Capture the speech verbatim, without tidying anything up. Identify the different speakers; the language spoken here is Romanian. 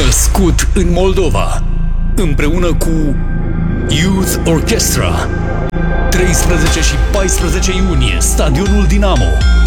Speaker 1: Născut în Moldova, împreună cu Youth Orchestra, treisprezece și paisprezece iunie, Stadionul Dinamo.